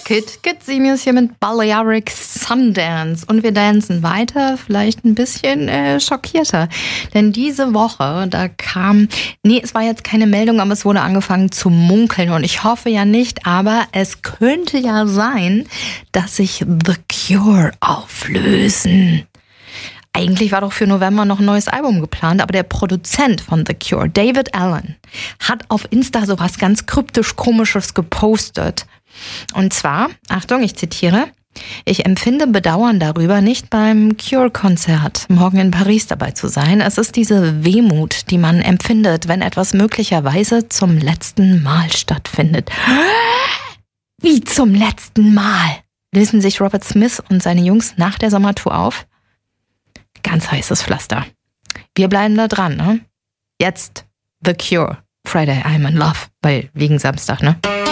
Kid Simius hier mit Balearic Sundance. Und wir dancen weiter, vielleicht ein bisschen schockierter. Denn diese Woche, es war jetzt keine Meldung, aber es wurde angefangen zu munkeln. Und ich hoffe ja nicht, aber es könnte ja sein, dass sich The Cure auflösen. Eigentlich war doch für November noch ein neues Album geplant, aber der Produzent von The Cure, David Allen, hat auf Insta sowas ganz kryptisch-komisches gepostet. Und zwar, Achtung, ich zitiere, ich empfinde Bedauern darüber, nicht beim Cure-Konzert morgen in Paris dabei zu sein. Es ist diese Wehmut, die man empfindet, wenn etwas möglicherweise zum letzten Mal stattfindet. Wie zum letzten Mal? Lösen sich Robert Smith und seine Jungs nach der Sommertour auf? Ganz heißes Pflaster. Wir bleiben da dran, ne? Jetzt The Cure. Friday I'm in Love, weil wegen Samstag, ne?